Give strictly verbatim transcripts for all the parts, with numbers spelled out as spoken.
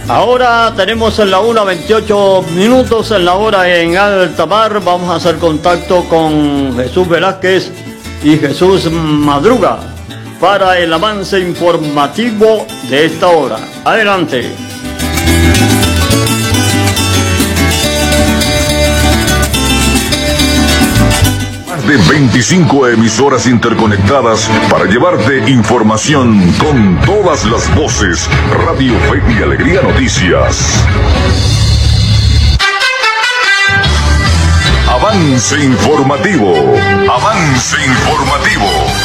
Ahora tenemos en la una veintiocho minutos en la hora en alta mar. Vamos a hacer contacto con Jesús Velázquez y Jesús Madruga para el avance informativo de esta hora. Adelante. De veinticinco emisoras interconectadas para llevarte información con todas las voces. Radio Fe y Alegría Noticias. Avance informativo. Avance informativo.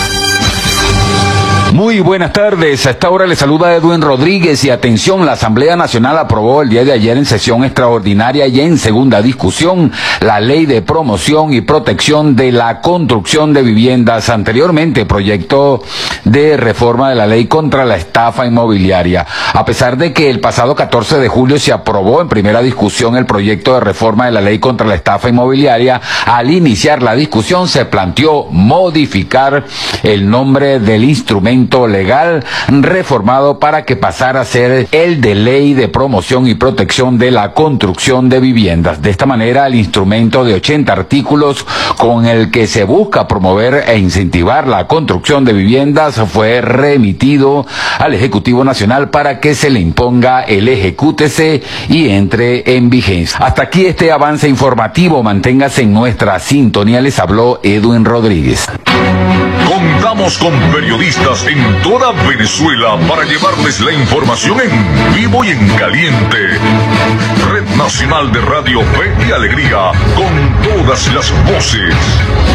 Muy buenas tardes, a esta hora le saluda Edwin Rodríguez y atención, la Asamblea Nacional aprobó el día de ayer en sesión extraordinaria y en segunda discusión la Ley de Promoción y Protección de la Construcción de Viviendas, anteriormente proyecto de reforma de la Ley contra la Estafa Inmobiliaria. A pesar de que el pasado catorce de julio se aprobó en primera discusión el proyecto de reforma de la Ley contra la Estafa Inmobiliaria, al iniciar la discusión se planteó modificar el nombre del instrumento legal reformado para que pasara a ser el de Ley de Promoción y Protección de la Construcción de Viviendas. De esta manera, el instrumento de ochenta artículos con el que se busca promover e incentivar la construcción de viviendas fue remitido al Ejecutivo Nacional para que se le imponga el ejecútese y entre en vigencia. Hasta aquí este avance informativo. Manténgase en nuestra sintonía. Les habló Edwin Rodríguez. Contamos con periodistas en toda Venezuela para llevarles la información en vivo y en caliente. Red Nacional de Radio Fe y Alegría, con todas las voces.